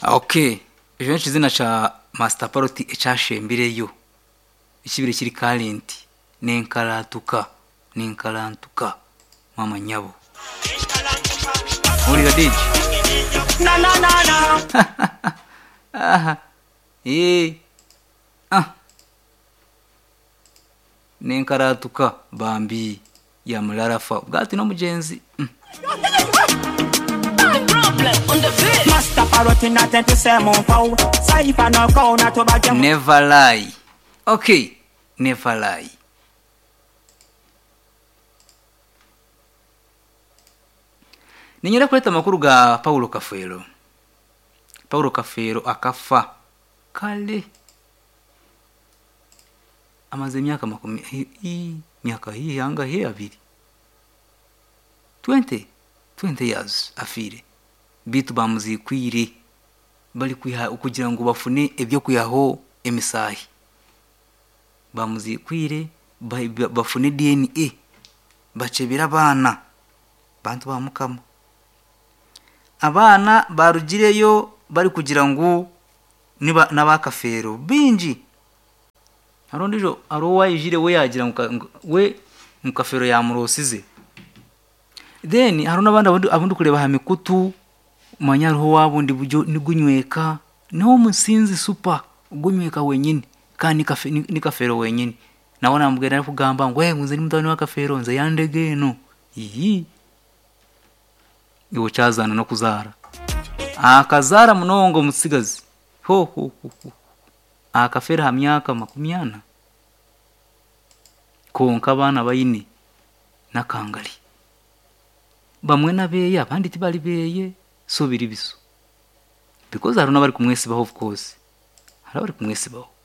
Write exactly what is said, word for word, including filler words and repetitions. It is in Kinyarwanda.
Okay, ejo nshizina cha Master Paroti echashembireyo ikibire kiri current nenkaratuka nenkarantuka mama nyabo uri gadiji na na na na aha eh ah nenkaratuka bambi ya mularafa bwati no mugenzi mm. Master Paroti na tente se mon pau saifa no ko na to ba jam Never lie. Okay, never lie. Ninyera kuleta makuru ga Paulo Kafero. Paulo Kafero akafa kale amaze myaka makumi hii myaka hii yanga hii abiri twenty twenty years afire bitu bamuzikwire bali kwiha ukugira ngo bafune ebyo kuyaho emisahi bamuzikwire bafune D N A bacebera abana bantu bamukama abana barugireyo bari kugira ngo niba nabakafero binji arondijo arowa yijire we yagira ngo we mukafero yamurosize then haruna abandi abandi kureba hamikutu manyaruho wabundi buryo nigunyweka no musinzi super ugunyweka wenyine kandi kafe ni kafero wenyine nawe nambwira kugamba ngo eh muze ni mutani wa kafero nze yandege no iyi iwo cyazana no kuzara akazara munongo musigazi ho ho ho akafera hamyaka makumyana konka abana bayine nakangari bamwe nabeye abandi tibali beye so biri biso because haruna bari kumwesibaho of course harabari kumwesibaho